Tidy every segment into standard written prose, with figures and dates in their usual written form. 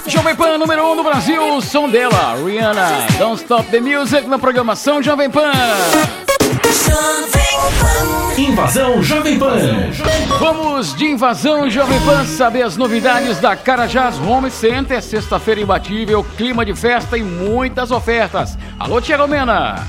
Jovem Pan número 1 no Brasil, o som dela, Rihanna, Don't Stop the Music na programação Jovem Pan. Invasão Jovem Pan. Vamos de Invasão Jovem Pan saber as novidades da Carajás Home Center. Sexta-feira imbatível, clima de festa e muitas ofertas. Alô, Thiago Mena.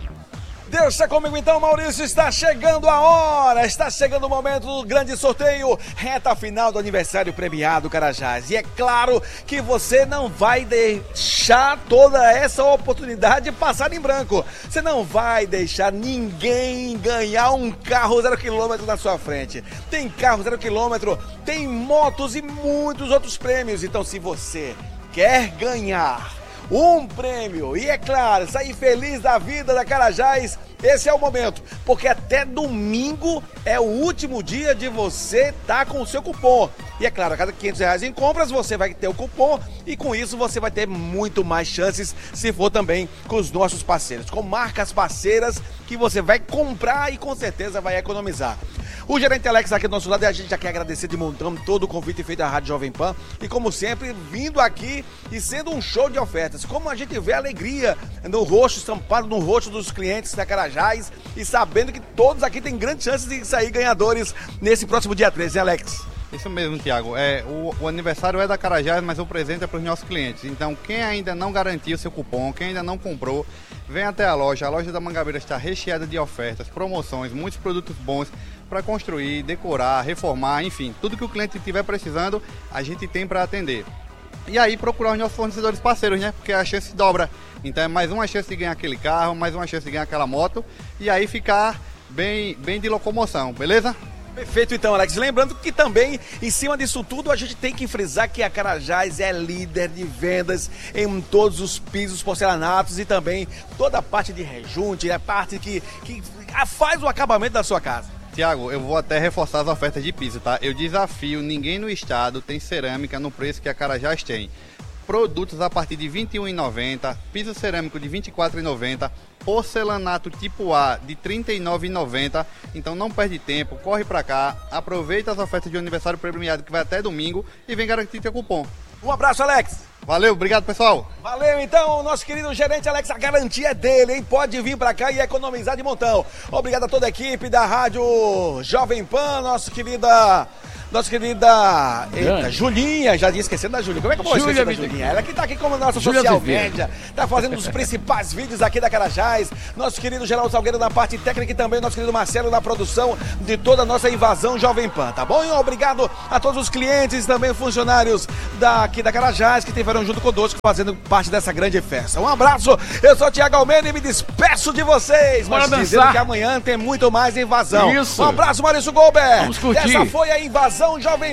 Deixa comigo então, Maurício, está chegando a hora, está chegando o momento do grande sorteio, reta final do aniversário premiado Carajás. E é claro que você não vai deixar toda essa oportunidade passar em branco. Você não vai deixar ninguém ganhar um carro 0 km na sua frente. Tem carro 0 km, tem motos e muitos outros prêmios. Então, se você quer ganhar um prêmio e, é claro, sair feliz da vida da Carajás, esse é o momento, porque até domingo é o último dia de você estar com o seu cupom. E é claro, a cada R$500 em compras você vai ter o cupom e com isso você vai ter muito mais chances se for também com os nossos parceiros, com marcas parceiras que você vai comprar e com certeza vai economizar. O gerente Alex aqui do nosso lado e a gente já quer agradecer de montão todo o convite feito à Rádio Jovem Pan e como sempre, vindo aqui e sendo um show de ofertas. Como a gente vê a alegria no rosto, estampado no rosto dos clientes da Carajás e sabendo que todos aqui têm grandes chances de sair ganhadores nesse próximo dia 13, hein, Alex? Isso mesmo, Thiago. O aniversário é da Carajás, mas o presente é para os nossos clientes. Então, quem ainda não garantiu seu cupom, quem ainda não comprou, vem até a loja. A loja da Mangabeira está recheada de ofertas, promoções, muitos produtos bons para construir, decorar, reformar, enfim. Tudo que o cliente estiver precisando, a gente tem para atender. E aí procurar os nossos fornecedores parceiros, né? Porque a chance dobra. Então é mais uma chance de ganhar aquele carro, mais uma chance de ganhar aquela moto e aí ficar bem de locomoção, beleza? Perfeito então, Alex. Lembrando que também, em cima disso tudo, a gente tem que frisar que a Carajás é líder de vendas em todos os pisos porcelanatos e também toda a parte de rejunte, a parte que faz o acabamento da sua casa. Tiago, eu vou até reforçar as ofertas de piso, tá? Eu desafio, ninguém no estado tem cerâmica no preço que a Carajás tem. Produtos a partir de R$ 21,90, piso cerâmico de R$ 24,90, porcelanato tipo A de R$ 39,90. Então não perde tempo, corre pra cá, aproveita as ofertas de aniversário premiado que vai até domingo e vem garantir teu cupom. Um abraço, Alex! Valeu, obrigado pessoal! Valeu então, nosso querido gerente Alex, a garantia é dele, hein? Pode vir pra cá e economizar de montão. Obrigado a toda a equipe da Rádio Jovem Pan, nossa querida Julinha, já tinha esquecido da Julinha. Como é que eu vou esquecer da Julinha? Ela que tá aqui como nossa social média, tá fazendo os principais vídeos aqui da Carajás. Nosso querido Geraldo Salgueiro na parte técnica e também nosso querido Marcelo na produção de toda a nossa invasão Jovem Pan, tá bom? E obrigado a todos os clientes e também funcionários daqui da Carajás que estiveram junto conosco fazendo parte dessa grande festa. Um abraço, eu sou o Thiago Almeida e me despeço de vocês. Mas dizendo que amanhã tem muito mais invasão. Isso. Um abraço, Maurício Goldberg. Vamos curtir. Essa foi a invasão Jovem